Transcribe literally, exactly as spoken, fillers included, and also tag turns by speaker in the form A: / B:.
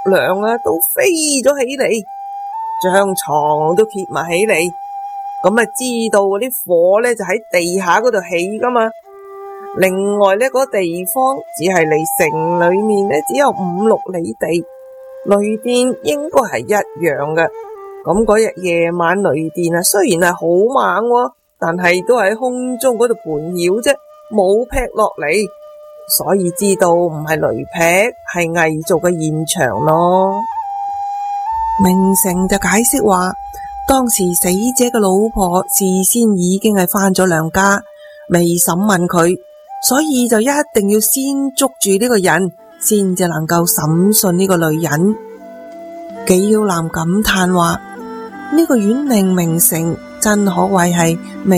A: 梁啊都飛咗起嚟，將床都揭埋起嚟。咁啊知道嗰啲火咧就喺地下嗰度起噶嘛。另外呢嗰地方只係離城裏面咧只有五六里地，雷電應該係一樣嘅。咁嗰日夜晚雷電啊雖然係好猛喎，但係都喺空中嗰度盤繞啫，冇劈落嚟，所以知道唔係雷劈，係偽造嘅現場咯。明成就解釋話，當時死者嘅老婆事先已經係返咗娘家，未審問佢，所以就一定要先捉住呢個人，先至能夠審訊呢個女人。紀曉嵐感嘆話：呢個縣令明成真可謂係明